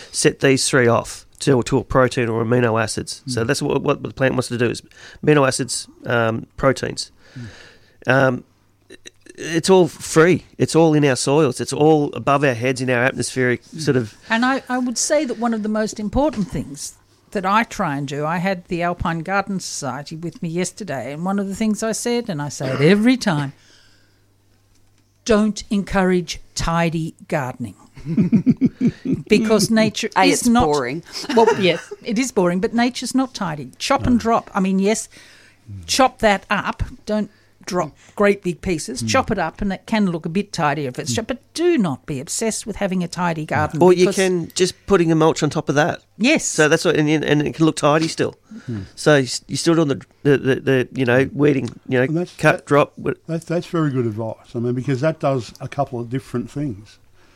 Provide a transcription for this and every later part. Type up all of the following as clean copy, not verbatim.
set these three off to a protein or amino acids. So that's what the plant wants to do is amino acids, proteins. It's all free. It's all in our soils. It's all above our heads in our atmospheric sort of... And I would say that one of the most important things that I try and do, I had the Alpine Garden Society with me yesterday, and one of the things I said, and I say it every time, don't encourage tidy gardening. Because nature is not... it's boring. Well, yes, it is boring, but nature's not tidy. Chop and drop. I mean, yes, chop that up. Don't drop great big pieces. Chop it up, and it can look a bit tidy if it's chopped. But do not be obsessed with having a tidy garden. Or you can just putting a mulch on top of that. Yes. So that's what, and it can look tidy still. So you're still doing the weeding, cut, drop. That's very good advice. I mean, because that does a couple of different things,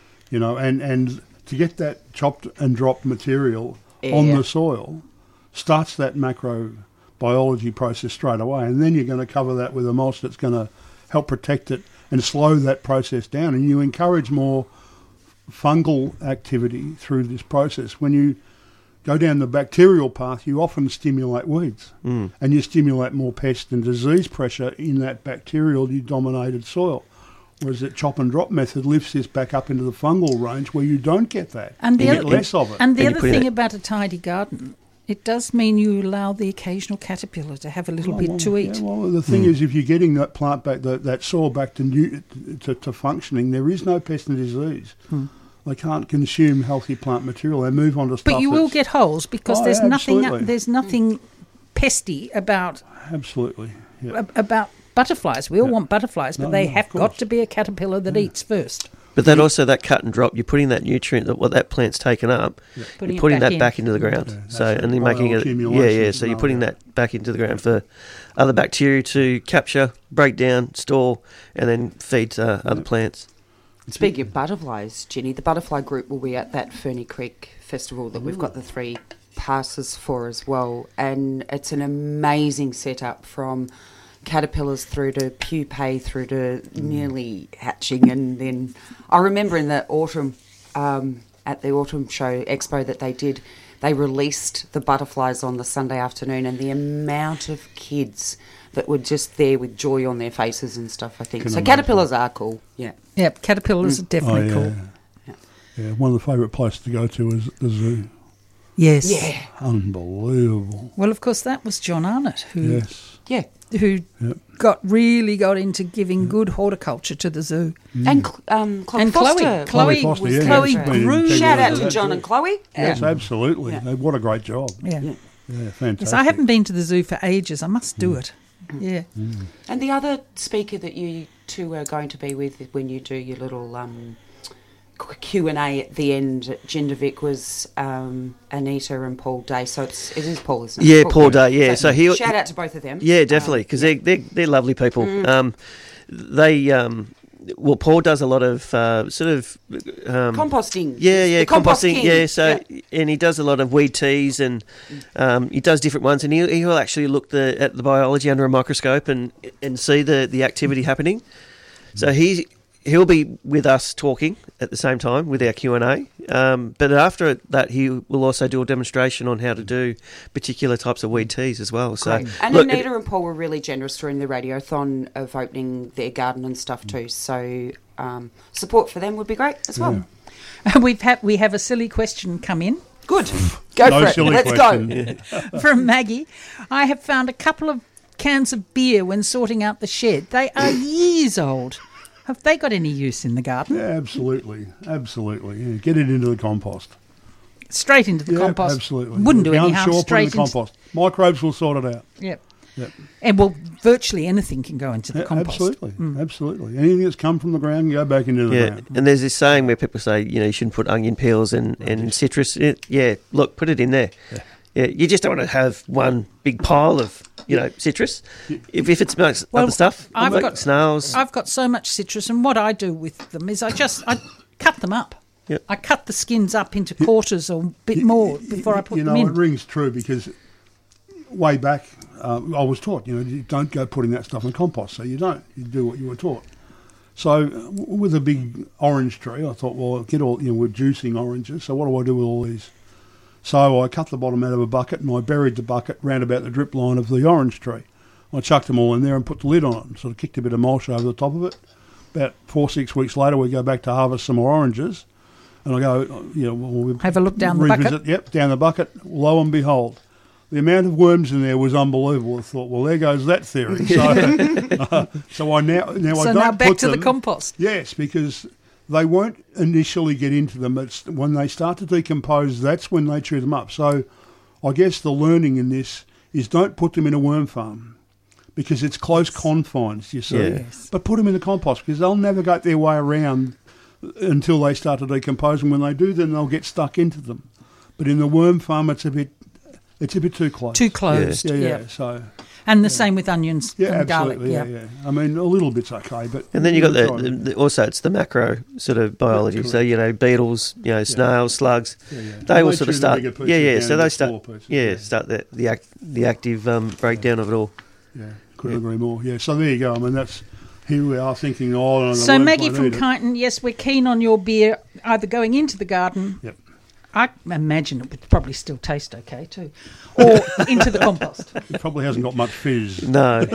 and to get that chopped and dropped material on the soil starts that macrobiology process straight away, and then you're going to cover that with a mulch that's going to help protect it and slow that process down, and you encourage more fungal activity through this process. When you go down the bacterial path, you often stimulate weeds, and you stimulate more pest and disease pressure in that bacterial-dominated soil. Whereas the chop and drop method lifts this back up into the fungal range where you don't get that. And you get less of it. And the other thing about a tidy garden, it does mean you allow the occasional caterpillar to have a little bit to eat. Yeah, well, the thing is, if you're getting that plant back, that soil back to functioning, there is no pest and disease. They can't consume healthy plant material. They move on to stuff. But you will get holes because there's absolutely. nothing pesty about absolutely about butterflies. We all want butterflies, but they have got to be a caterpillar that eats first. But that also, that cut and drop, you're putting that nutrient that plant's taken up, you're putting that back into the ground. And you're making it, so you're putting that back into the ground for other bacteria to capture, break down, store, and then feed to other plants. Speaking of butterflies, Jenny, the butterfly group will be at that Ferny Creek Festival that we've got the 3 passes for as well, and it's an amazing setup from caterpillars through to pupae through to nearly hatching. And then I remember in the autumn at the autumn show expo that they did, they released the butterflies on the Sunday afternoon, and the amount of kids that were just there with joy on their faces and stuff, I think. So caterpillars are cool. Yeah, caterpillars are definitely cool. Yeah, one of the favourite places to go to is the zoo. Yes. Yeah. Unbelievable. Well, of course, that was John Arnott who Chloe got into giving good horticulture to the zoo. And Foster. Chloe grew. Shout out to John and Chloe. Yes, absolutely. Yeah. What a great job. Yeah, fantastic. Yes, I haven't been to the zoo for ages. I must do it. Yeah. And the other speaker that you two are going to be with when you do your little Q&A at the end at Gendervic was Anita and Paul Day. So it is Paul, isn't it? Yeah, Paul Day, yeah. So shout out to both of them. Yeah, definitely, because they're lovely people. Paul does a lot of composting. Yeah, composting. Yeah, so and he does a lot of weed teas, and he does different ones, and he'll actually look at the biology under a microscope and see the activity happening. So he'll be with us talking at the same time with our Q&A. But after that, he will also do a demonstration on how to do particular types of weed teas as well. So, and Anita and Paul were really generous during the radiothon of opening their garden and stuff too. So support for them would be great as well. Yeah. We have a silly question come in. Good. Go for it. Let's question. go. From Maggie. I have found a couple of cans of beer when sorting out the shed. They are years old. Have they got any use in the garden? Yeah, absolutely. Yeah. Get it into the compost. Straight into the compost. Absolutely. Wouldn't do any harm. Straight into the compost. Microbes will sort it out. Yep. And virtually anything can go into the compost. Absolutely. Anything that's come from the ground can go back into the ground. And there's this saying where people say, you shouldn't put onion peels and citrus. Look, put it in there. Yeah, you just don't want to have one big pile of, citrus. If it smells other stuff, snails. I've got so much citrus, and what I do with them is I cut them up. Yep. I cut the skins up into quarters or a bit more before I put them in. It rings true because way back I was taught, you don't go putting that stuff in compost, so you don't. You do what you were taught. So with a big orange tree, I thought, well, we're juicing oranges. So what do I do with all these? So I cut the bottom out of a bucket and I buried the bucket round about the drip line of the orange tree. I chucked them all in there and put the lid on it and sort of kicked a bit of mulch over the top of it. About 4-6 weeks later, we go back to harvest some more oranges. And I go, we'll have a look down the bucket. Yep, down the bucket. Lo and behold, the amount of worms in there was unbelievable. I thought, well, there goes that theory. So I now I don't now back put to them, the compost. Yes, because they won't initially get into them. It's when they start to decompose, that's when they chew them up. So I guess the learning in this is don't put them in a worm farm because it's close confines, you see. Yes. But put them in the compost because they'll navigate their way around until they start to decompose. And when they do, then they'll get stuck into them. But in the worm farm, it's a bit too close. Too closed. Yeah. So. And the same with onions and garlic. Yeah. I mean, a little bit's okay, but... And then you've got also it's the macro sort of biology. So, beetles, snails, slugs, they all sort of start... So they start the active breakdown of it all. Yeah, couldn't agree more. Yeah, so there you go. I mean, here we are thinking, So Maggie from Kyneton, yes, we're keen on your beer either going into the garden... Yep. I imagine it would probably still taste okay too, or into the compost. It probably hasn't got much fizz. No.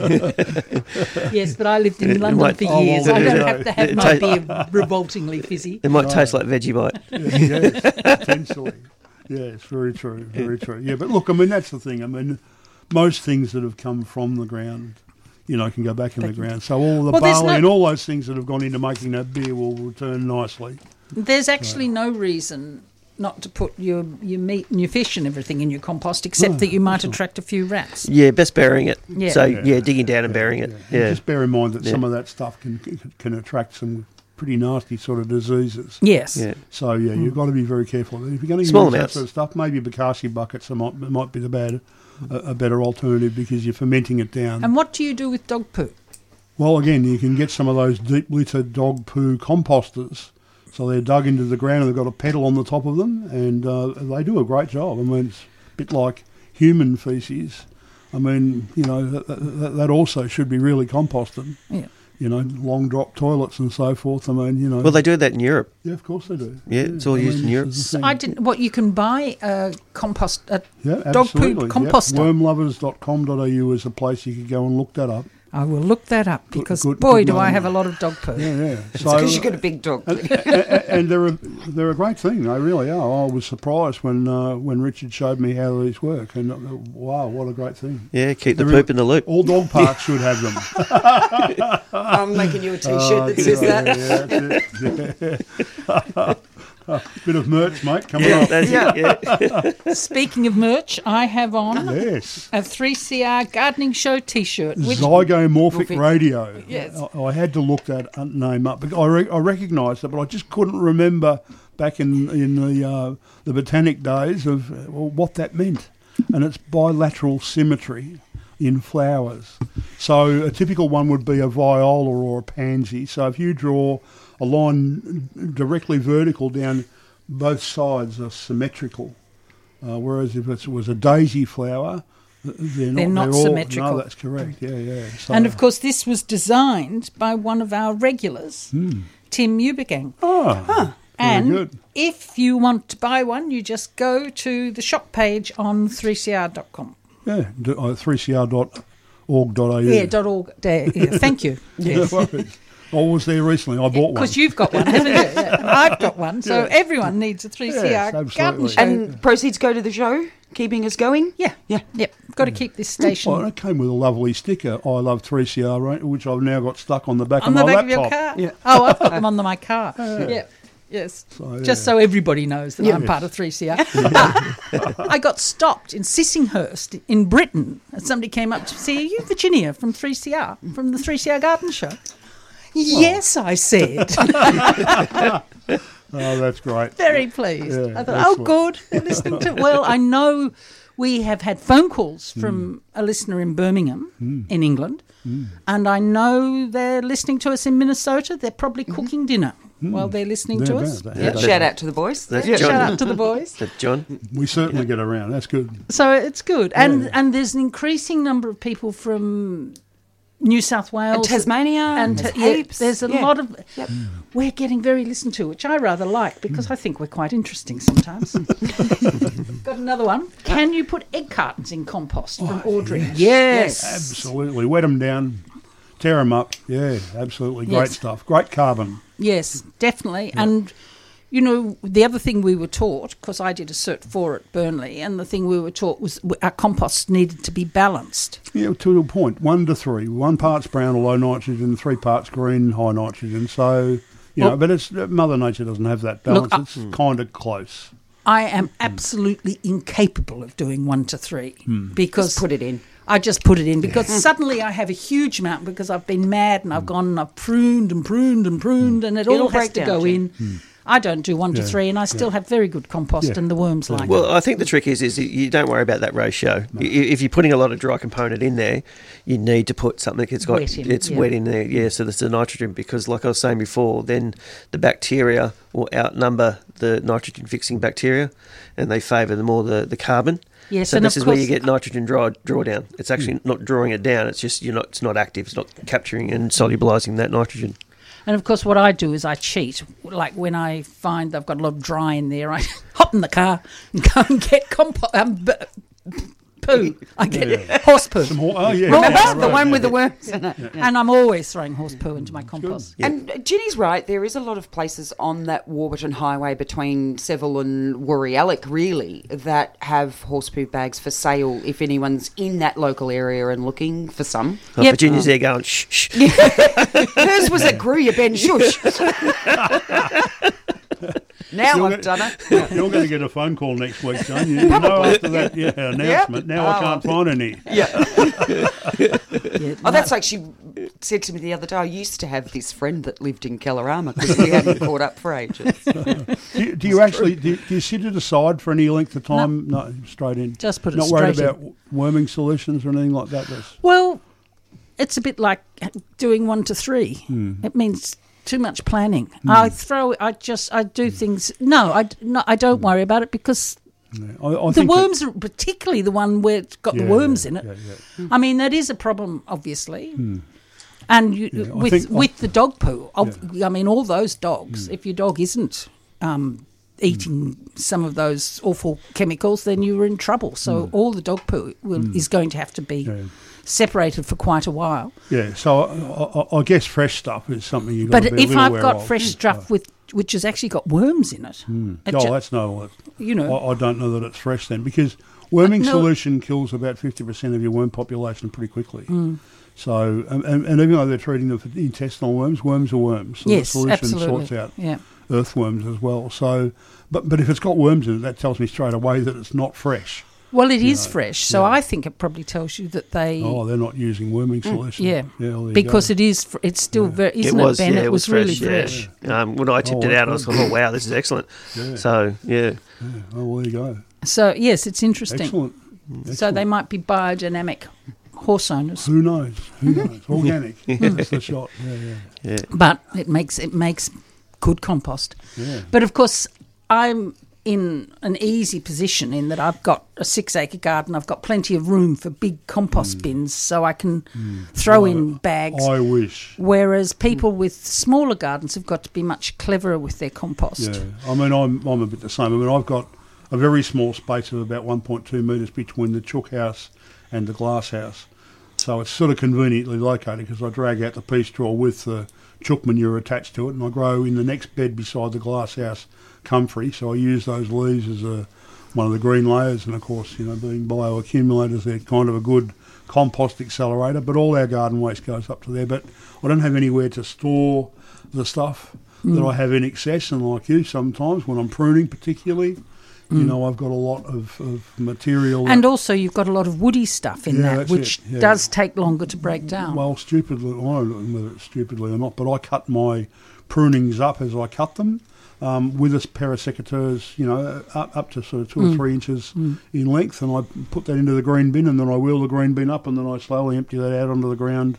Yes, but I lived in London for years. I don't have to have my beer revoltingly fizzy. It might taste like Vegemite. Yes, potentially. Yes, very true, very true. Yeah, but look, I mean, that's the thing. I mean, most things that have come from the ground, can go back in the ground. So all the barley and all those things that have gone into making that beer will return nicely. There's actually no reason not to put your meat and your fish and everything in your compost, except that you might attract a few rats. Yeah, best burying it. Yeah. So, digging down and burying it. Yeah. Just bear in mind that some of that stuff can attract some pretty nasty sort of diseases. Yes. Yeah. So, you've got to be very careful. If you're going to use that sort of stuff, maybe Bokashi buckets might be a better alternative because you're fermenting it down. And what do you do with dog poo? Well, again, you can get some of those deep litter dog poo composters. So they're dug into the ground and they've got a pedal on the top of them, and they do a great job. I mean, it's a bit like human feces. I mean, that also should be really composted. Yeah. Long drop toilets and so forth. I mean, Well, they do that in Europe. Yeah, of course they do. Yeah, it's all used in Europe. So you can buy a dog absolutely. poo composter. Wormlovers.com.au is a place you could go and look that up. I will look that up because, do I have a lot of dog poo. Yeah. It's because you've got a big dog. And they're a great thing. They really are. I was surprised when Richard showed me how these work. And wow, what a great thing. Yeah, keep the poop in the loop. All dog parks should have them. I'm making you a T-shirt that says that. Yeah. Bit of merch, mate. Come on. Speaking of merch, I have on a 3CR Gardening Show T-shirt. Zygomorphic Radio. Yes. I had to look that name up. I recognised it, but I just couldn't remember back in the botanic days of what that meant. And it's bilateral symmetry in flowers. So a typical one would be a viola or a pansy. So if you draw a line directly vertical down both sides are symmetrical, whereas if it was a daisy flower, they're not symmetrical. No, that's correct. Yeah. So, and of course, this was designed by one of our regulars, Tim Eubank. And good. If you want to buy one, you just go to the shop page on 3cr.com. Yeah, 3cr.org.au. Yeah, .org. Thank you. Yes. No worries. I was there recently. I bought one. Because you've got one, haven't you? Yeah. And I've got one. So everyone needs a 3CR garden show. And proceeds go to the show, keeping us going? Yeah. Yep. Got to keep this station. Oh, and it came with a lovely sticker, I love 3CR, which I've now got stuck on the back of my laptop. On the back of your car? Yeah. Oh, I've got them on my car. Yeah. Yes. So, just so everybody knows that I'm part of 3CR. I got stopped in Sissinghurst in Britain, and somebody came up to see, are you Virginia from 3CR, from the 3CR Garden Show? Yes, I said. Oh, that's great. Very pleased. Yeah, I thought, good. They're listening to. Well, I know we have had phone calls from a listener in Birmingham, in England, and I know they're listening to us in Minnesota. They're probably cooking dinner while they're listening to us. Shout out to the boys. That's Shout out to the boys. That's John. We certainly get around. That's good. So it's good. And there's an increasing number of people from New South Wales. And Tasmania. And there's yeah, heaps. there's a Yeah. lot of... Yep. We're getting very listened to, which I rather like because I think we're quite interesting sometimes. Got another one. Can you put egg cartons in compost from Audrey? Yes. Absolutely. Wet them down, tear them up. Yeah, absolutely. Great Yes. stuff. Great carbon. Yes, definitely. And, you know, the other thing we were taught, because I did a Cert 4 at Burnley, and the thing we were taught was our compost needed to be balanced. Yeah, to a point. 1 to 3. 1 part's brown or low nitrogen, 3 parts green, high nitrogen. So, but it's Mother Nature doesn't have that balance. Look, it's kind of close. I am absolutely incapable of doing 1 to 3 because Just put it in. I just put it in because suddenly I have a huge amount because I've been mad and I've gone and I've pruned and pruned and pruned and it all It'll has break to down, go Jen. in. I don't do 1 to 3 and I still have very good compost and the worms like it. Well, I think the trick is you don't worry about that ratio. If you're putting a lot of dry component in there, you need to put something that's got wet in there. Yeah, so that's the nitrogen because, like I was saying before, then the bacteria will outnumber the nitrogen fixing bacteria, and they favour the carbon. Yes, so and this of is where you course- get nitrogen drawdown. It's actually not drawing it down. It's just it's not active. It's not capturing and solubilising that nitrogen. And of course, what I do is I cheat. Like when I find I've got a lot of dry in there, I hop in the car and go and get poo. I get horse poo. Remember the one with the worms in it? And I'm always throwing horse poo into my compost. Yeah. And Ginny's right. There is a lot of places on that Warburton Highway between Seville and Wurrialloc, really, that have horse poo bags for sale if anyone's in that local area and looking for some. Yep. Virginia's there going, shh, shh. Hers was at Gruyere Ben Shush. Now I've done it. You're going to get a phone call next week, John. You know after that announcement. Now I can't find any. Oh, that's like she said to me the other day, I used to have this friend that lived in Kellarama because we hadn't caught up for ages. Do you actually do you sit it aside for any length of time? No, straight in. Just put it Not straight worried about worming solutions or anything like that? Well, it's a bit like doing 1 to 3. It means too much planning. I do things. No, I don't worry about it because I the think worms are particularly the one where it's got the worms in it. Yeah. I mean, that is a problem, obviously. And with the dog poo, I mean, all those dogs, if your dog isn't eating some of those awful chemicals, then you're in trouble. So all the dog poo is going to have to be separated for quite a while. Yeah, so I guess fresh stuff is something you've got to be a But if little I've aware got of. fresh stuff which has actually got worms in it, that's no. you know. I don't know that it's fresh then because worming solution kills about 50% of your worm population pretty quickly. So, and even though they're treating them for intestinal worms are worms. So yes, the solution absolutely. sorts out Yeah. earthworms as well. So, but if it's got worms in it, that tells me straight away that it's not fresh. Well, it is fresh, so I think it probably tells you that they. Oh, they're not using worming solution. Yeah, well, there because you go. it's still very. Isn't it, Ben? It was really fresh. When I tipped it out, I was like, "Oh wow, this is excellent." Yeah. So Oh, well, there you go. So yes, it's interesting. Excellent. So they might be biodynamic horse owners, Who knows? Organic. That's the shot. Yeah. but it makes good compost. Yeah. But of course, I'm in an easy position in that I've got a 6-acre garden. I've got plenty of room for big compost bins, so I can throw in bags. I wish. Whereas people with smaller gardens have got to be much cleverer with their compost. Yeah. I mean, I'm a bit the same. I mean, I've got a very small space of about 1.2 metres between the chook house and the glass house. So it's sort of conveniently located because I drag out the pea straw with the chook manure attached to it and I grow in the next bed beside the glass house comfrey. So I use those leaves as one of the green layers, and of course, being bioaccumulators, they're kind of a good compost accelerator, but all our garden waste goes up to there. But I don't have anywhere to store the stuff that I have in excess, and like you, sometimes when I'm pruning particularly, I've got a lot of material. And also you've got a lot of woody stuff in that, which does take longer to break down. Well, stupidly, I don't know whether it's stupidly or not, but I cut my prunings up as I cut them. With a pair of secateurs, up to sort of 2 or 3 inches in length, and I put that into the green bin, and then I wheel the green bin up, and then I slowly empty that out onto the ground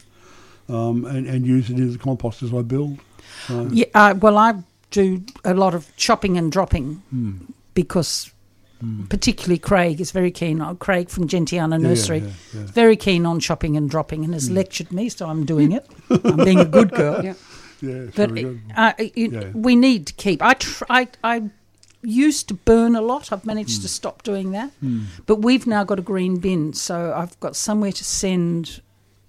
and use it as the compost as I build. So. Yeah, well, I do a lot of chopping and dropping because particularly Craig is very keen on, Craig from Gentiana Nursery, yeah. very keen on chopping and dropping and has lectured me, so I'm doing it. I'm being a good girl. Yeah. Yeah, it's But very good. we need to keep. I used to burn a lot. I've managed to stop doing that. But we've now got a green bin, so I've got somewhere to send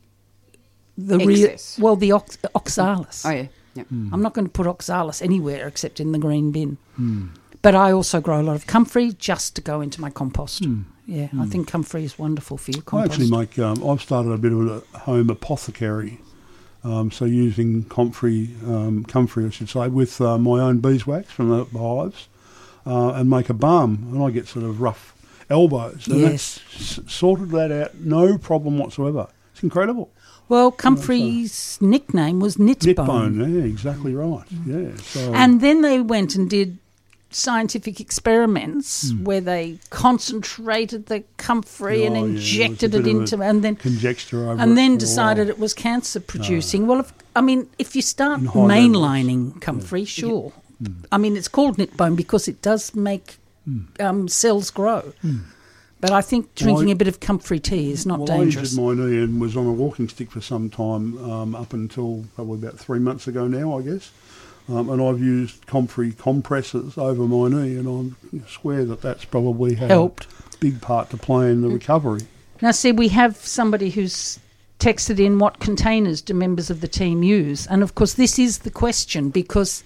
the Excess. the oxalis. Oh, yeah. Yeah. I'm not going to put oxalis anywhere except in the green bin. But I also grow a lot of comfrey just to go into my compost. Yeah, I think comfrey is wonderful for your I compost. actually make. I've started a bit of a home apothecary, so using comfrey, I should say, with my own beeswax from the hives, and make a balm. And I get sort of rough elbows, and Yes. that's sorted that out, no problem whatsoever. It's incredible. Well, comfrey's nickname was Knitbone. Knitbone, yeah, exactly right. Yeah, so And then they went and did scientific experiments where they concentrated the comfrey and Oh, yeah, there was a injected bit it of a into, and then conjecture over it and then for a decided while. it was cancer producing. Well, if you start In high mainlining comfrey, sure. I mean, it's called Knitbone because it does make cells grow. But I think drinking a bit of comfrey tea is not I dangerous. injured my knee and was on a walking stick for some time, up until probably about 3 months ago now, I guess. And I've used comfrey compresses over my knee, and I swear that that's probably had Helped. a big part to play in the recovery. Now, see, we have somebody who's texted in, what containers do members of the team use? And, of course, this is the question because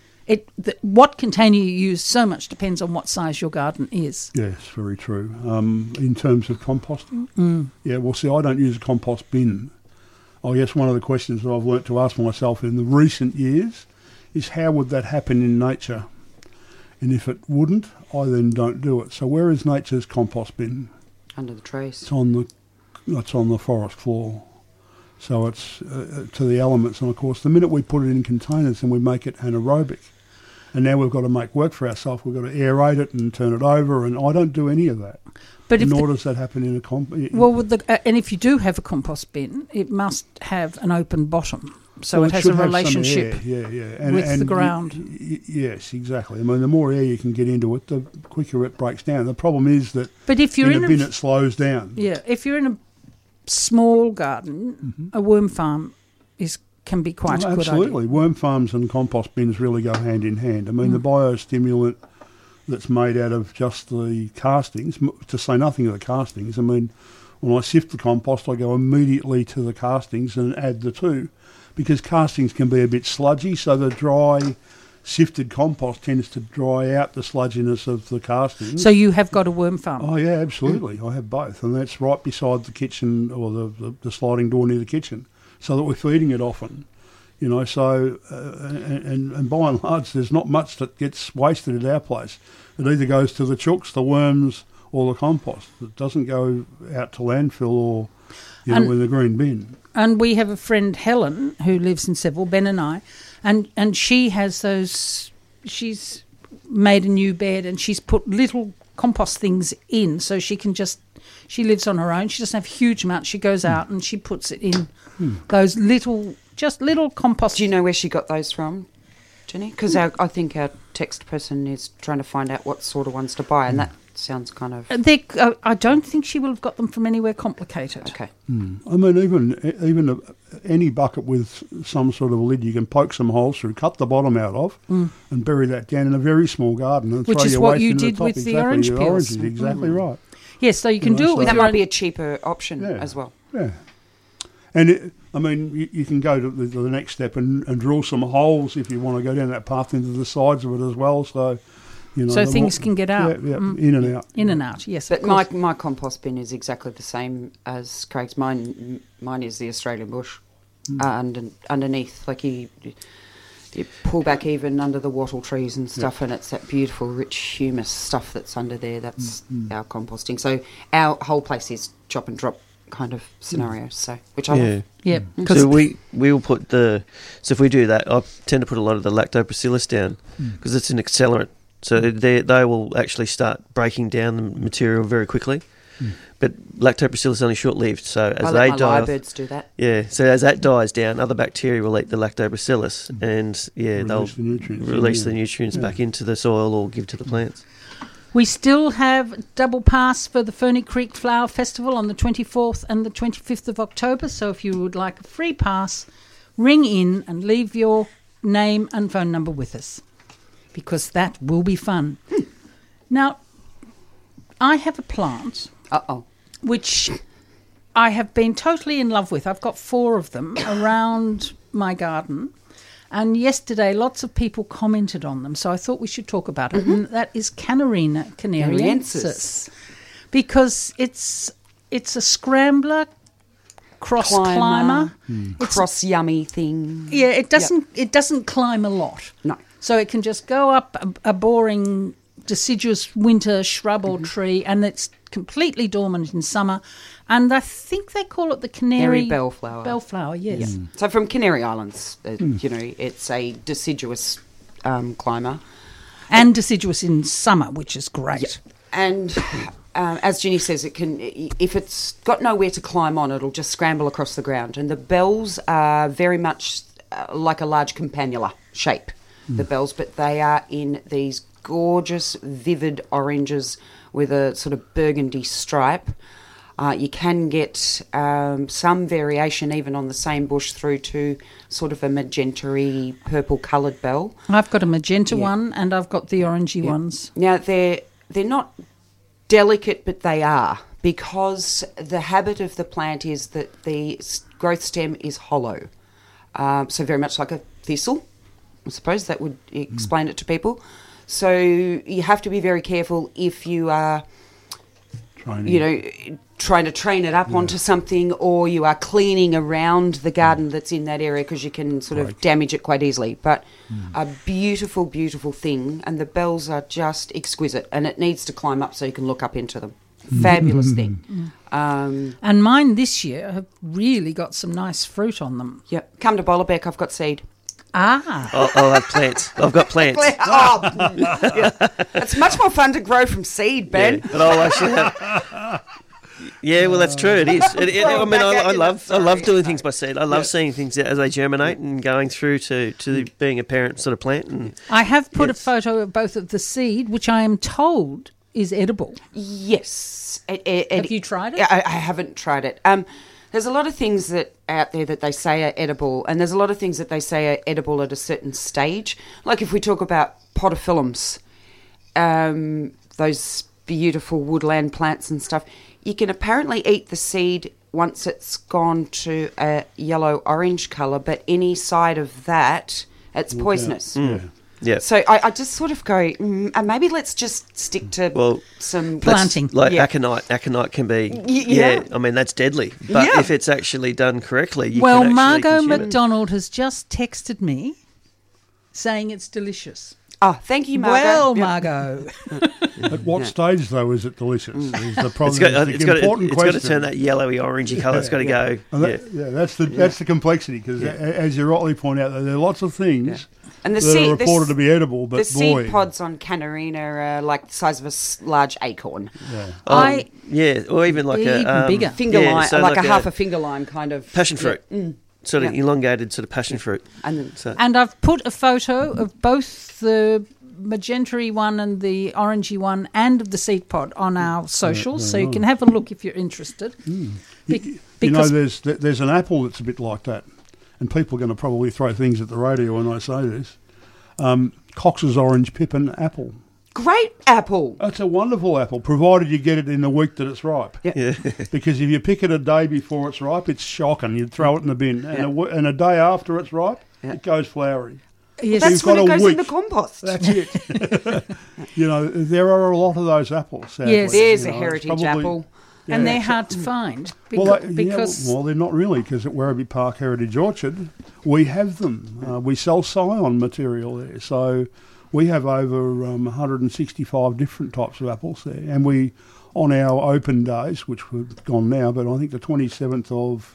what container you use so much depends on what size your garden is. Yes, very true. In terms of composting, yeah, well, see, I don't use a compost bin. I guess one of the questions that I've learnt to ask myself in the recent years is how would that happen in nature? And if it wouldn't, I then don't do it. So where is nature's compost bin? Under the trees. It's on the forest floor. So it's to the elements. And, of course, the minute we put it in containers, then we make it anaerobic. And now we've got to make work for ourselves. We've got to aerate it and turn it over, and I don't do any of that. But nor does that happen in a Well, and if you do have a compost bin, it must have an open bottom. So well, it has should a have some relationship air, yeah. with the ground. Yes, exactly. I mean, the more air you can get into it, the quicker it breaks down. The problem is that but if you're in a bin, it slows down. Yeah, if you're in a small garden, a worm farm can be quite a good idea. Absolutely. Worm farms and compost bins really go hand in hand. I mean, the biostimulant that's made out of just the castings, to say nothing of the castings, I mean, when I sift the compost, I go immediately to the castings and add the two, because castings can be a bit sludgy, so the dry sifted compost tends to dry out the sludginess of the castings. So you have got a worm farm? Oh, yeah, absolutely. I have both, and that's right beside the kitchen, or the sliding door near the kitchen, so that we're feeding it often. You know, so, and by and large, there's not much that gets wasted at our place. It either goes to the chooks, the worms, or the compost. It doesn't go out to landfill or, in the green bin. And we have a friend, Helen, who lives in Seville, Ben and I, and she has she's made a new bed and she's put little compost things in so she lives on her own. She doesn't have huge amounts. She goes out and she puts it in those little compost. Do you know where she got those from, Jenny? Because I think our text person is trying to find out what sort of ones to buy, and that sounds kind of... I don't think she will have got them from anywhere complicated. Okay. I mean, even any bucket with some sort of a lid, you can poke some holes through, cut the bottom out of, and bury that down in a very small garden. And which throw is your what waste you into did the top. with the Exactly, orange your peels. oranges, exactly right. Yes, so you can do it with That your might own... be a cheaper option as well. Yeah. And you can go to the next step and drill some holes if you want to go down that path into the sides of it as well. So, so things can get out. Yeah, in and out. In and out, yes. But my compost bin is exactly the same as Craig's. Mine is the Australian bush, underneath. Like you pull back even under the wattle trees and stuff, and it's that beautiful, rich humus stuff that's under there. That's our composting. So our whole place is chop and drop kind of scenarios. So which I love. Yeah. So we will put so if we do that, I tend to put a lot of the lactobacillus down because it's an accelerant. So they will actually start breaking down the material very quickly. But lactobacillus is only short-lived, so as they die, lyrebirds do that. Yeah, so as that dies down, other bacteria will eat the lactobacillus, and they'll release the nutrients back into the soil or give to the plants. We still have double pass for the Ferny Creek Flower Festival on the 24th and the 25th of October. So if you would like a free pass, ring in and leave your name and phone number with us, because that will be fun. Now, I have a plant which I have been totally in love with. I've got 4 of them around my garden. And yesterday, lots of people commented on them, so I thought we should talk about it. And that is Canarina canariensis, because it's a scrambler, cross climber, cross yummy thing. Yeah, it doesn't climb a lot. No, so it can just go up a boring deciduous winter shrub or tree, and it's completely dormant in summer. And I think they call it the canary bellflower. Bellflower, yes. So from Canary Islands, it's a deciduous climber. And deciduous in summer, which is great. Yeah. And as Ginny says, it can, if it's got nowhere to climb on, it'll just scramble across the ground. And the bells are very much like a large campanula shape, the bells, but they are in these gorgeous, vivid oranges with a sort of burgundy stripe. You can get some variation even on the same bush through to sort of a magenta-y, purple-coloured bell. I've got a magenta one, and I've got the orangey ones. Now, they're not delicate, but they are, because the habit of the plant is that the growth stem is hollow. So very much like a thistle. I suppose that would explain it to people. So you have to be very careful if you are, trying to train it up onto something, or you are cleaning around the garden that's in that area, because you can sort of damage it quite easily. But a beautiful, beautiful thing, and the bells are just exquisite, and it needs to climb up so you can look up into them. Fabulous thing. And mine this year have really got some nice fruit on them. Yep. Come to Bollerbeck, I've got seed. I'll have plants. I've got plants. It's much more fun to grow from seed, Ben. Yeah, but I'll actually have... Yeah, well, that's true. It is. I love doing things by seed. I love seeing things as they germinate and going through to being a parent sort of plant. And I have put a photo of both of the seed, which I am told is edible. Yes. Have you tried it? I haven't tried it. There's a lot of things that out there that they say are edible, and there's a lot of things that they say are edible at a certain stage. Like if we talk about podophyllums, those beautiful woodland plants and stuff, you can apparently eat the seed once it's gone to a yellow-orange colour, but any side of that, it's poisonous. Yeah. So I just sort of go, maybe let's just stick to some planting. Aconite. Aconite can be, I mean, that's deadly. But if it's actually done correctly, you can actually Margot consume McDonald has just texted me saying it's delicious. Oh, thank you, Margot. Well, Margot. At what stage, though, is it delicious? Is the problem? It's got to turn that yellowy, orangey colour. It's got to go. That's the complexity, because as you rightly point out, there are lots of things. Yeah. And that are reported to be edible, but the seed pods on Canarina are like the size of a large acorn. Yeah. Or even like even bigger finger lime, so like a half a finger lime kind of passion fruit. Sort of elongated, sort of passion fruit. And I've put a photo of both the magenta-y one and the orangey one and of the seed pod on our socials, so you can have a look if you're interested. There's an apple that's a bit like that. And people are going to probably throw things at the radio when I say this. Cox's orange pippin apple. Great apple. It's a wonderful apple, provided you get it in the week that it's ripe. Yeah. Because if you pick it a day before it's ripe, it's shocking. You'd throw it in the bin. And a day after it's ripe, it goes flowery. Yes. That's when it goes in the compost. That's it. There are a lot of those apples. Sadly. Yes. There's a heritage apple. Yeah. And they're hard to find because they're not really, because at Werribee Park Heritage Orchard we have them. We sell scion material there, so we have over 165 different types of apples there. And we, on our open days, which we've gone now, but I think the 27th of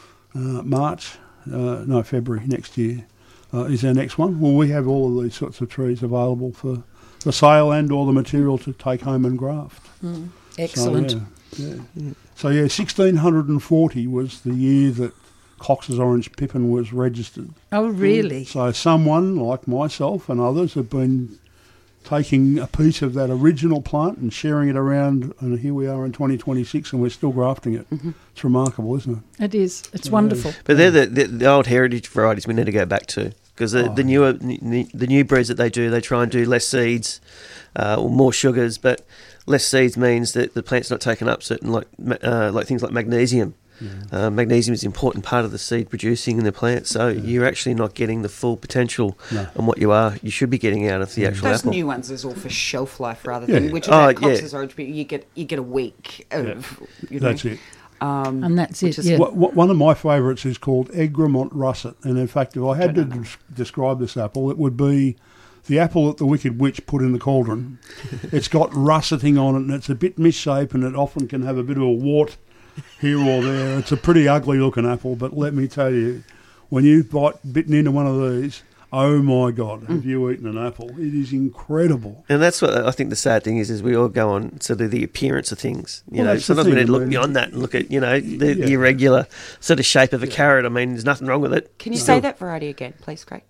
February next year is our next one. Well, we have all of these sorts of trees available for sale and all the material to take home and graft. Excellent. So 1640 was the year that Cox's orange pippin was registered. Oh, really? So someone like myself and others have been taking a piece of that original plant and sharing it around, and here we are in 2026 and we're still grafting it. Mm-hmm. It's remarkable, isn't it? It is. It's wonderful. But they're the old heritage varieties we need to go back to, because the new breeds that they do, they try and do less seeds or more sugars, but less seeds means that the plant's not taking up certain like things like magnesium. Yeah. Magnesium is an important part of the seed producing in the plant, so you're actually not getting the full potential on what you should be getting out of the actual Those apple. new ones is all for shelf life rather than which is that Cox's orange, but you get a week of That's it. And that's it. One of my favourites is called Egremont Russet, and in fact, if I had to describe this apple, it would be the apple that the Wicked Witch put in the cauldron. It's got russeting on it, and it's a bit misshapen. It often can have a bit of a wart here or there. It's a pretty ugly looking apple, but let me tell you, when you've bitten into one of these, oh my God, have you eaten an apple? It is incredible. And that's what I think the sad thing is we all go on sort of the appearance of things. Well, sometimes we need to look beyond that and look at, the irregular sort of shape of a carrot. I mean, there's nothing wrong with it. Can you say that variety again, please, Craig?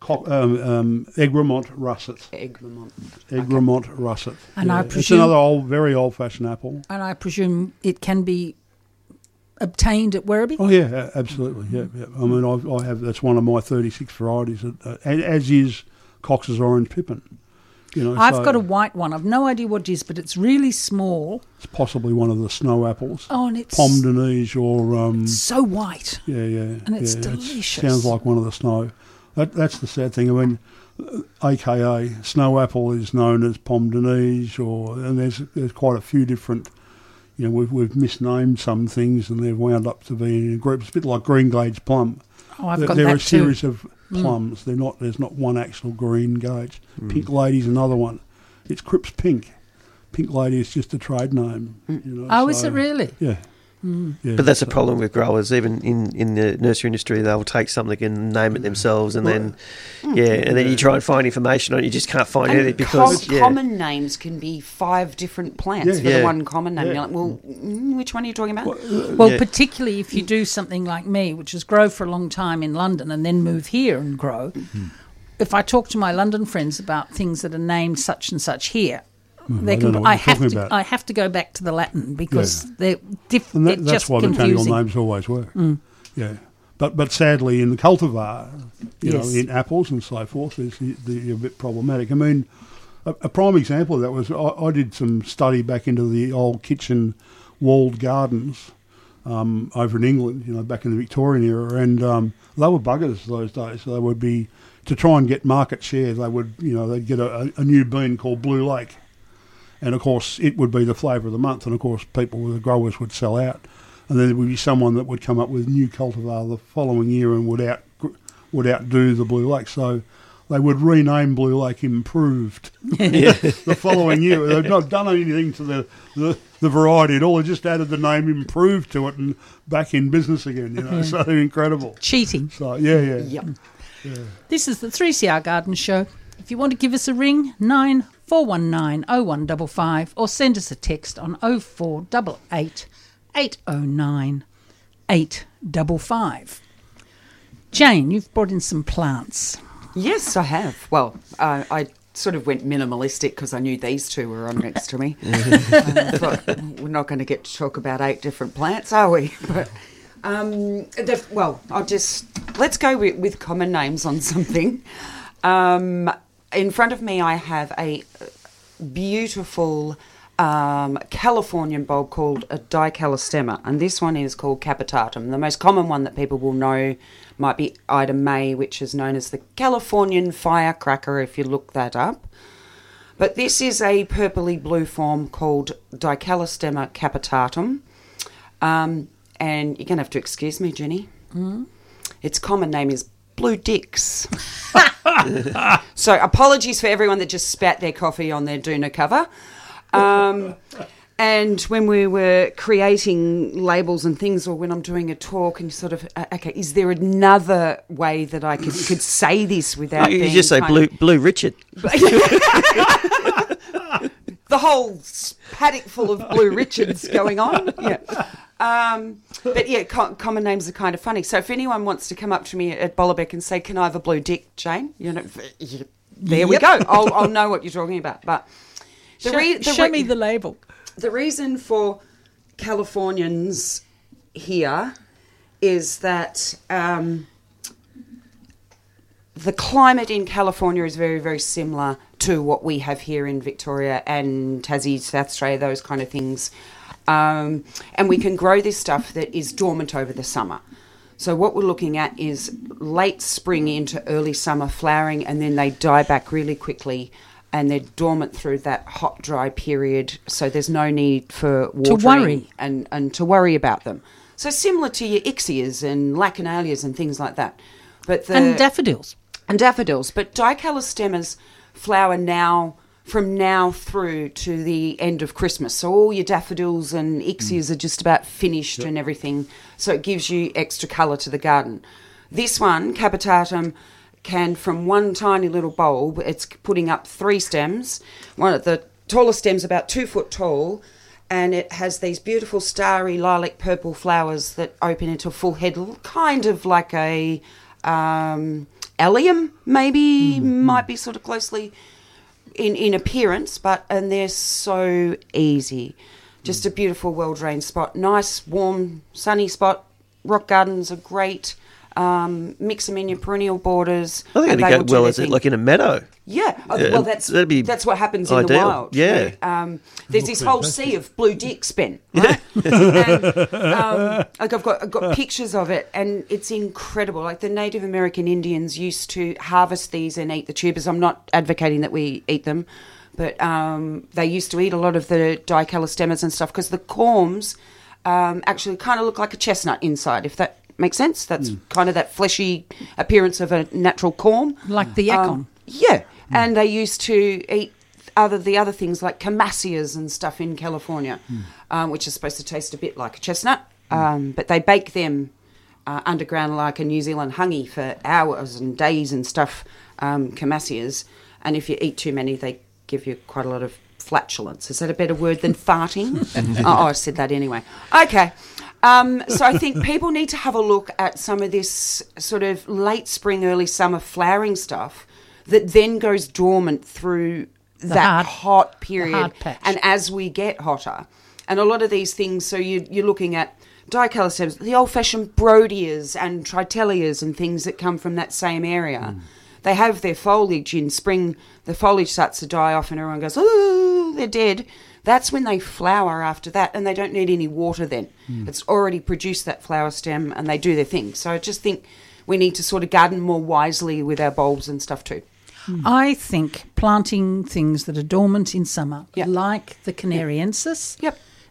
Egremont Russet. Egremont Russet. And I presume, it's another very old-fashioned apple. And I presume it can be obtained at Werribee? Oh yeah, absolutely. Yeah. I mean, I have that's one of my 36 varieties, as is Cox's Orange Pippin. I've got a white one. I've no idea what it is, but it's really small. It's possibly one of the snow apples. Oh, and it's Pomme de Neige or so white. Yeah, and it's delicious. Sounds like one of the snow. That's the sad thing. I mean, AKA snow apple is known as Pomme de Neige, and there's quite a few different. We've misnamed some things, and they've wound up to be in groups. It's a bit like Green Gage plum. Oh, I've got they're that a series too. of plums. There's not one actual Green Gage. Pink Lady's another one. It's Cripps Pink. Pink Lady is just a trade name. Is it really? Yeah. Yeah, but that's a problem with growers. Even in the nursery industry, they'll take something and name it themselves, and then you try and find information on it. You just can't find anything because common names can be 5 different plants for the one common name. You're like, well, which one are you talking about? Well, particularly if you do something like me, which is grow for a long time in London and then move here and grow. If I talk to my London friends about things that are named such and such here, I have to go back to the Latin because they're different. That's why confusing. botanical names always work. Yeah, but sadly in the cultivar, in apples and so forth, they're a bit problematic. I mean, a prime example of that was I did some study back into the old kitchen walled gardens over in England, back in the Victorian era, and they were buggers those days. So they would be to try and get market share. They would, they'd get a new bean called Blue Lake. And, of course, it would be the flavour of the month. And, of course, the growers would sell out. And then there would be someone that would come up with new cultivar the following year and would outdo the Blue Lake. So they would rename Blue Lake Improved the following year. They've not done anything to the variety at all. They just added the name Improved to it and back in business again, So they're incredible. Cheating. So, yeah. Yep. Yeah. This is the 3CR Garden Show. If you want to give us a ring, 9419 0155 or send us a text on 0488 809 855. Jane, you've brought in some plants. Yes, I have. Well, I sort of went minimalistic because I knew these two were on next to me. I thought, we're not going to get to talk about 8 different plants, are we? But let's go with common names on something. In front of me, I have a beautiful Californian bulb called a Dicalostema, and this one is called capitatum. The most common one that people will know might be Ida May, which is known as the Californian firecracker, if you look that up. But this is a purpley blue form called Dicalostema capitatum. And you're going to have to excuse me, Jenny. Its common name is Blue Dicks. So apologies for everyone that just spat their coffee on their doona cover. And when we were creating labels and things, or when I'm doing a talk and sort of, is there another way that I could say this without being... You just say Blue Richard. The whole paddock full of Blue Richards going on. Yeah. But yeah, common names are kind of funny. So if anyone wants to come up to me at Bollerbeck and say, "Can I have a blue dick, Jane?" there we go. I'll know what you're talking about. But show me the label. The reason for Californians here is that the climate in California is very, very similar to what we have here in Victoria and Tassie, South Australia, those kind of things. And we can grow this stuff that is dormant over the summer. So what we're looking at is late spring into early summer flowering, and then they die back really quickly, and they're dormant through that hot, dry period. So there's no need for watering to worry and to worry about them. So similar to your ixias and lachinalias and things like that. And daffodils. And daffodils. But dicalostemmas flower from now through to the end of Christmas. So all your daffodils and ixias are just about finished and everything. So it gives you extra colour to the garden. This one, capitatum, can, from one tiny little bulb, it's putting up 3 stems. One of the tallest stems about 2 foot tall, and it has these beautiful starry lilac purple flowers that open into a full head, kind of like a allium, maybe, might be sort of closely in appearance, and they're so easy. Just a beautiful, well-drained spot. Nice, warm, sunny spot. Rock gardens are great. Mix them in your perennial borders. I think it'd go well as it, like in a meadow. Yeah. Well, that's what happens in the wild. Yeah. There's this whole sea of blue dicks, Ben. Right? And, I've got pictures of it, and it's incredible. Like the Native American Indians used to harvest these and eat the tubers. I'm not advocating that we eat them, but they used to eat a lot of the dicalostemmas and stuff because the corms actually kind of look like a chestnut inside, if that makes sense. That's kind of that fleshy appearance of a natural corm. Like the yacon. And they used to eat the other things like camassias and stuff in California, which is supposed to taste a bit like a chestnut. But they bake them underground like a New Zealand hangi for hours and days and stuff, camassias. And if you eat too many, they give you quite a lot of flatulence. Is that a better word than farting? I said that anyway. Okay. So I think people need to have a look at some of this sort of late spring, early summer flowering stuff that then goes dormant through that hot period. The hard patch. And as we get hotter. And a lot of these things, so you're looking at dicalostemmas, the old-fashioned brodias and tritelias and things that come from that same area. They have their foliage in spring. The foliage starts to die off and everyone goes, oh, they're dead. That's when they flower after that, and they don't need any water then. It's already produced that flower stem, and they do their thing. So I just think we need to sort of garden more wisely with our bulbs and stuff too. I think planting things that are dormant in summer, like the Canariensis,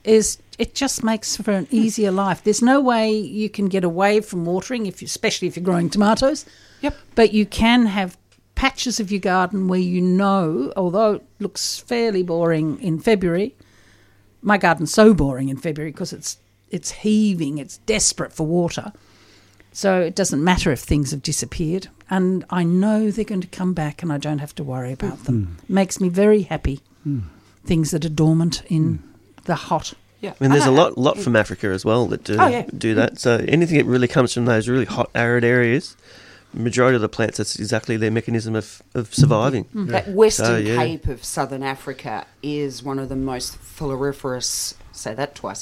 it just makes for an easier life. There's no way you can get away from watering, especially if you're growing tomatoes. But you can have patches of your garden where although it looks fairly boring in February, my garden's so boring in February because it's heaving, it's desperate for water. So it doesn't matter if things have disappeared. And I know they're going to come back and I don't have to worry about them. Makes me very happy, things that are dormant in the hot. I mean, there's a lot from Africa as well that do that. So anything that really comes from those really hot, arid areas, majority of the plants, that's exactly their mechanism of surviving. That Western Cape of Southern Africa is one of the most floriferous, say that twice,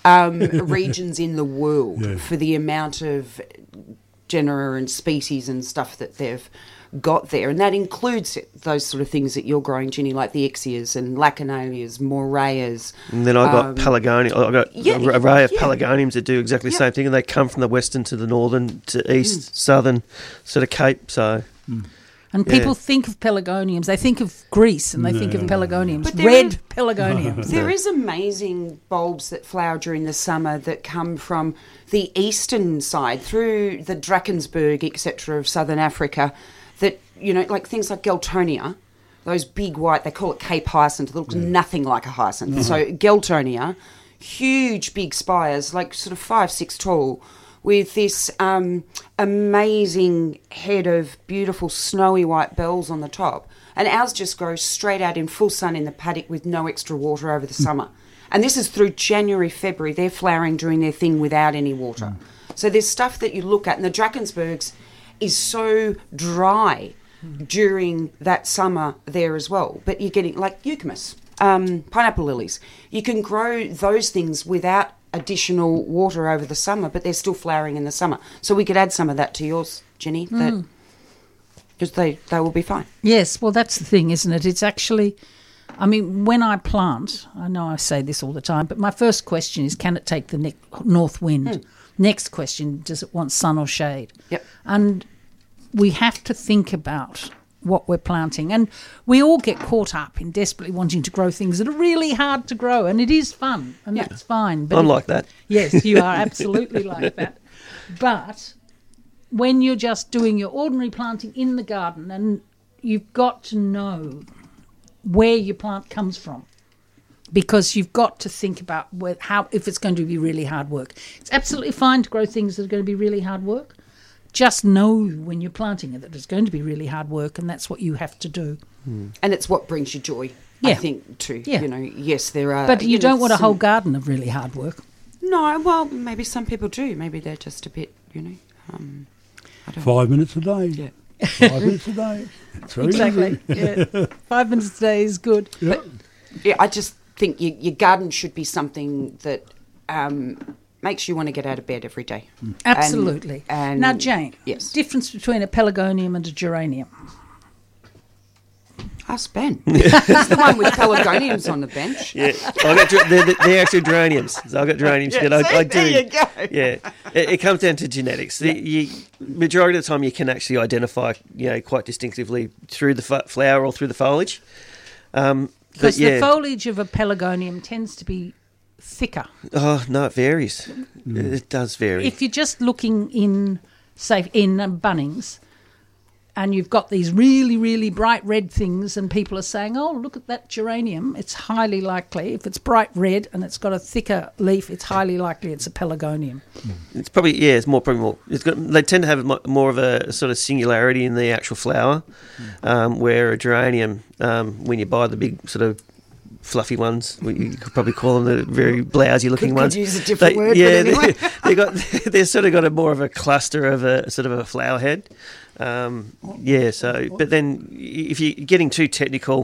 regions in the world for the amount of genera and species and stuff that they've got there. And that includes those sort of things that you're growing, Ginny, like the ixias and lachinalias, moraias. And then I got pelargonium. I got an array of pelargoniums that do exactly the same thing, and they come from the western to the northern to east, southern sort of Cape. So, and people think of pelargoniums. They think of Greece, and they think of pelargoniums, red pelargoniums. There is amazing bulbs that flower during the summer that come from the eastern side through the Drakensberg, etc., of southern Africa. That, like things like Geltonia, those big white, they call it Cape hyacinth, it looks nothing like a hyacinth. So Geltonia, huge big spires, like sort of 5-6 tall, with this amazing head of beautiful snowy white bells on the top. And ours just grows straight out in full sun in the paddock with no extra water over the summer. And this is through January, February. They're flowering, doing their thing without any water. So there's stuff that you look at, and the Drakensbergs is so dry during that summer there as well. But you're getting like eucalyptus, pineapple lilies. You can grow those things without additional water over the summer, but they're still flowering in the summer. So we could add some of that to yours, Jenny, because they will be fine. Yes, well, that's the thing, isn't it? It's actually, I mean, when I plant, I know I say this all the time, but my first question is, can it take the north wind? Next question, does it want sun or shade? Yep. And we have to think about what we're planting. And we all get caught up in desperately wanting to grow things that are really hard to grow, and it is fun, and that's fine. But I'm like that. Yes, you are absolutely like that. But when you're just doing your ordinary planting in the garden, and you've got to know where your plant comes from, because you've got to think about if it's going to be really hard work. It's absolutely fine to grow things that are going to be really hard work. Just know when you're planting it that it's going to be really hard work, and that's what you have to do. And it's what brings you joy, I think, too. Yeah. You know, yes, there are... But you don't want a whole garden of really hard work. No, well, maybe some people do. Maybe they're just a bit, I don't 5 minutes a day. Yeah. 5 minutes a day. It's very Exactly. easy. Yeah. 5 minutes a day is good. Yeah. Yeah, I just think your garden should be something that makes you want to get out of bed every day. Absolutely. And now, Jane, yes. difference between a pelargonium and a geranium? Ask Ben. He's the one with pelargoniums on the bench. Yeah, they're actually geraniums. So I've got geraniums. Yeah, I do. there you go. Yeah, it comes down to genetics. The majority of the time, you can actually identify, quite distinctively through the flower or through the foliage. Because the foliage of a pelargonium tends to be thicker. Oh no, it varies. It does vary. If you're just looking in Bunnings, and you've got these really, really bright red things, and people are saying, oh, look at that geranium, it's highly likely, if it's bright red and it's got a thicker leaf, it's highly likely it's a pelargonium. It's probably, it's probably more. They tend to have more of a sort of singularity in the actual flower, where a geranium, when you buy the big sort of fluffy ones, you could probably call them the very blousy looking ones. Could use a different word, but anyway. they've sort of got more of a cluster of a sort of a flower head. But then if you're getting too technical,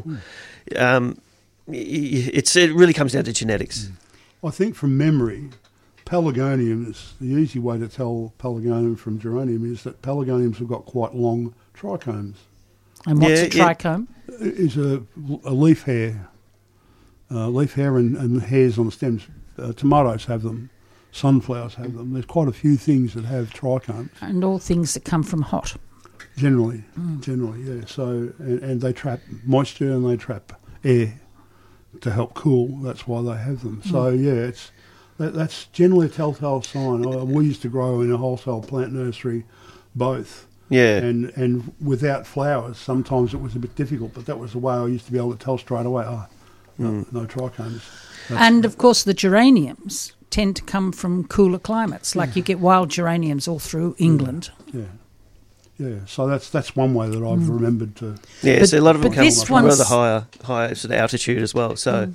it really comes down to genetics. I think from memory, pelargoniums, the easy way to tell pelargonium from geranium is that pelargoniums have got quite long trichomes. And what's a trichome? Is a leaf hair. Leaf hair and hairs on the stems. Tomatoes have them. Sunflowers have them. There's quite a few things that have trichomes. And all things that come from hot. Generally, yeah. So, and they trap moisture and they trap air to help cool. That's why they have them. So, yeah, that's generally a telltale sign. We used to grow in a wholesale plant nursery, both. Yeah. And without flowers, sometimes it was a bit difficult, but that was the way I used to be able to tell straight away, no trichomes. And, of course, the geraniums tend to come from cooler climates. Like you get wild geraniums all through England. Yeah, so that's one way that I've remembered to. Yeah, so a lot of them come from rather higher sort of altitude as well. So,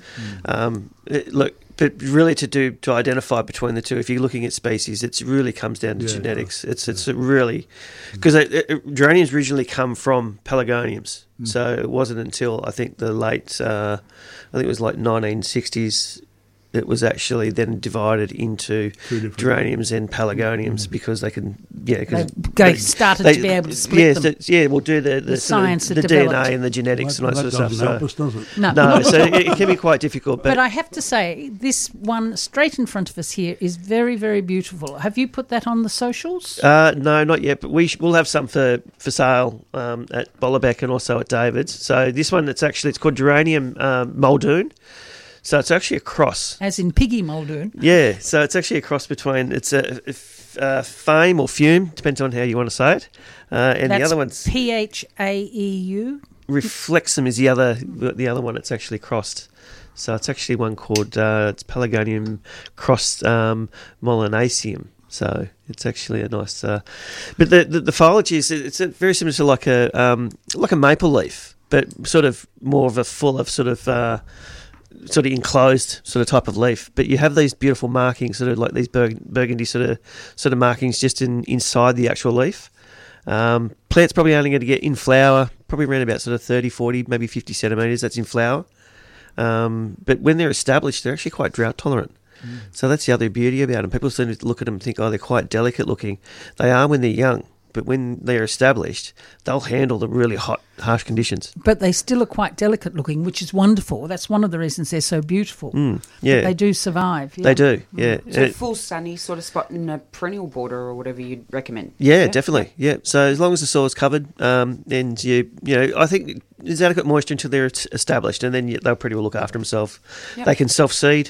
but really to identify between the two, if you're looking at species, it really comes down to genetics. Right. It's really because geraniums originally come from pelargoniums. So it wasn't until I think the late, I think it was like 1960s. It was actually then divided into geraniums and pelargoniums because they can, they started to be able to split them. We'll do the science the DNA and the genetics and that sort of stuff. That doesn't help us, does it? No, so it can be quite difficult. But I have to say, this one straight in front of us here is very, very beautiful. Have you put that on the socials? No, not yet. But we'll have some for sale at Bollerbeck and also at David's. So this one, it's called Geranium Muldoon. So it's actually a cross. As in Piggy Muldoon. Yeah, so it's actually a cross between, it's a Fame or Fume, depends on how you want to say it. And that's the other one's... Phaeu? Reflexum is the other one it's actually crossed. So it's actually one called, it's Pelargonium crossed Molanaceum. So it's actually a nice... but the foliage is, it's very similar to like a maple leaf, but sort of more of a full of sort of enclosed sort of type of leaf, but you have these beautiful markings, sort of like these burgundy sort of markings just inside the actual leaf. Plants probably only going to get in flower probably around about sort of 30, 40, maybe 50 centimetres. That's in flower. But when they're established, they're actually quite drought tolerant. So that's the other beauty about them. People seem to look at them and think, oh, they're quite delicate looking. They are when they're young, but when they're established, they'll handle the really hot, harsh conditions. But they still are quite delicate looking, which is wonderful. That's one of the reasons they're so beautiful. Yeah. But they do survive. Yeah. They do, yeah. So full sunny sort of spot in a perennial border or whatever you'd recommend. Yeah, definitely. Yeah. So as long as the soil's covered, and you know, I think there's adequate moisture until they're established, and then they'll pretty well look after themselves. Yep. They can self-seed.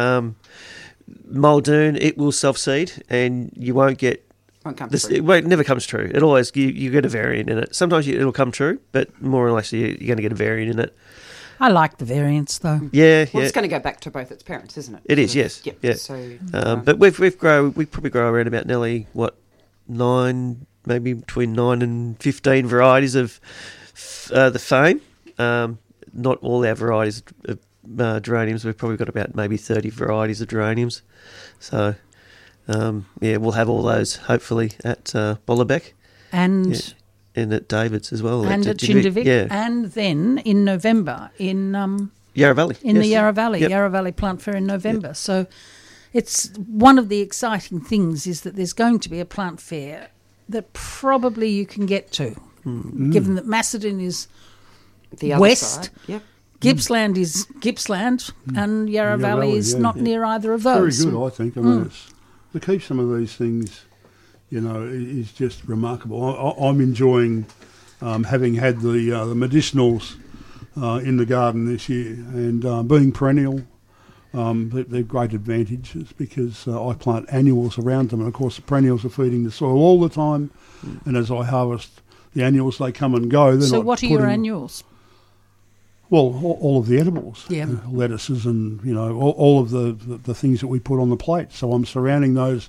Muldoon, it will self-seed, and you won't get Won't come this. through. It never comes true. It always you get a variant in it. Sometimes it'll come true, but more or less you're going to get a variant in it. I like the variants, though. Yeah, Well, yeah. it's going to go back to both its parents, isn't it? It is, Sort of. yes. Yep. Yeah. So, But we probably grow around about nearly 9, maybe between 9 and 15 varieties of the Fame. Not all our varieties of geraniums. We've probably got about maybe 30 varieties of geraniums. So, we'll have all those hopefully at Bollerbeck And and at David's as well. at Jindivick. Yeah. And then in November in Yarra Valley. the yes. Yarra Valley, Yep. Yarra Valley Plant Fair in November. So it's one of the exciting things is that there's going to be a plant fair that probably you can get to, given that Macedon is the other west. side. Yep. Gippsland is Gippsland, and Yarra Yarra Valley Valley, is yeah. not near either of Very those. good, I think. I mean, it's, to keep some of these things, you know, is just remarkable. I'm enjoying having had the medicinals in the garden this year, and being perennial, they're great advantages because I plant annuals around them, and of course the perennials are feeding the soil all the time, and as I harvest the annuals, they come and go. They're So not what are your putting- annuals? Well, all of the edibles, Yeah. lettuces, and you know all of the things that we put on the plate. So I'm surrounding those.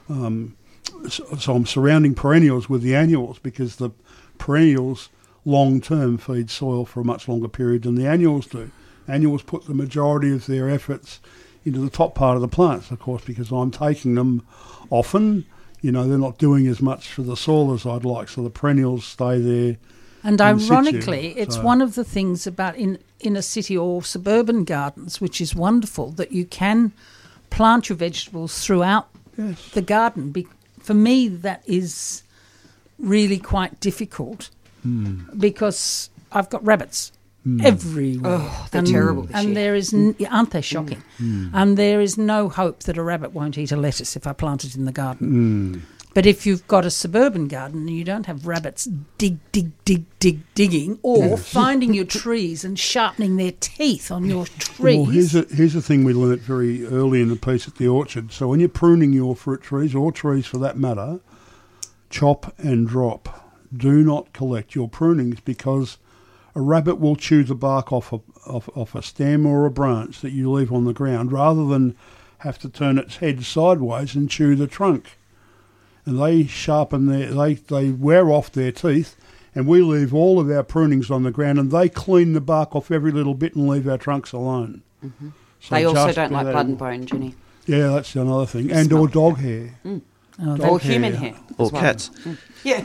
So I'm surrounding perennials with the annuals because the perennials long term feed soil for a much longer period than the annuals do. Annuals put the majority of their efforts into the top part of the plants, of course, because I'm taking them often. You know, they're not doing as much for the soil as I'd like, so the perennials stay there. And in situ, ironically, it's so- one of the things about inner city or suburban gardens, which is wonderful, that you can plant your vegetables throughout Yes. the garden. For me, that is really quite difficult because I've got rabbits everywhere. Oh, they're terrible this and year. there is, aren't they shocking? And there is no hope that a rabbit won't eat a lettuce if I plant it in the garden. But if you've got a suburban garden and you don't have rabbits digging, or finding your trees and sharpening their teeth on your trees. Well, here's a thing we learnt very early in the piece at the orchard. So when you're pruning your fruit trees, or trees for that matter, chop and drop. Do not collect your prunings because a rabbit will chew the bark off a stem or a branch that you leave on the ground rather than have to turn its head sideways and chew the trunk. And they sharpen they wear off their teeth, and we leave all of our prunings on the ground, and they clean the bark off every little bit and leave our trunks alone. Mm-hmm. So They also just don't bear like that blood in- and bone, Jenny. Yeah, that's another thing. And or dog hair. Oh, Dog Or human hair. Or as well. cats. Yeah.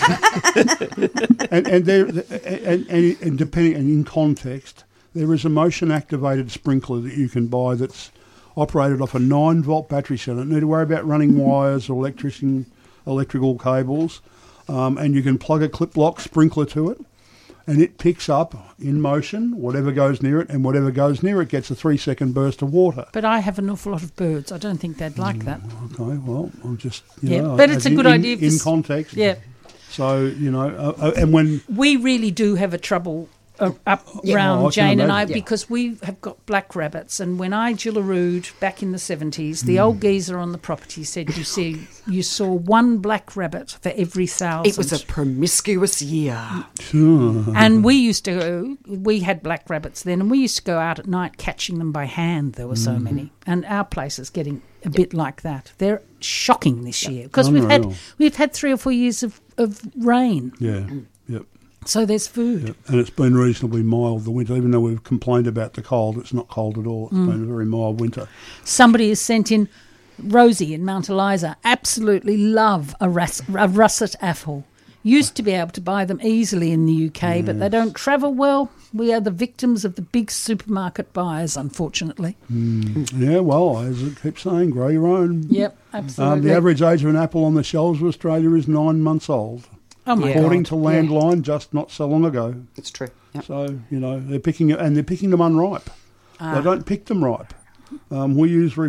and depending and in context, there is a motion activated sprinkler that you can buy that's operated off a 9-volt battery cell. You don't need to worry about running wires or electrical cables, and you can plug a clip lock sprinkler to it, and it picks up in motion whatever goes near it, and whatever goes near it gets a 3-second burst of water. But I have an awful lot of birds. I don't think they'd like that. Okay, well, I'm just Yeah, know, but it's as a good in, idea if in this- context. Yeah. So and when We really do have a trouble up Yeah. round Oh, I can Jane and I imagine. because we have got black rabbits, and when I jillarooed back in the 70s, the old geezer on the property said you saw one black rabbit for every 1,000. It was a promiscuous year. and we had black rabbits then, and we used to go out at night catching them by hand. There were so many, and our place is getting a bit like that. They're shocking this year because Unreal. we've had 3 or 4 years of rain, yeah, yep. so there's food. Yep. And it's been reasonably mild the winter, even though we've complained about the cold. It's not cold at all. It's been a very mild winter. Somebody has sent in Rosie in Mount Eliza. Absolutely love a russet apple. used to be able to buy them easily in the UK, but they don't travel well. We are the victims of the big supermarket buyers, unfortunately. Yeah, well, as it keeps saying, grow your own. Yep, absolutely. The average age of an apple on the shelves of Australia is 9 months old. Oh my According God. to Landline, just not so long ago. It's true. Yep. So, they're picking them unripe. They don't pick them ripe. We use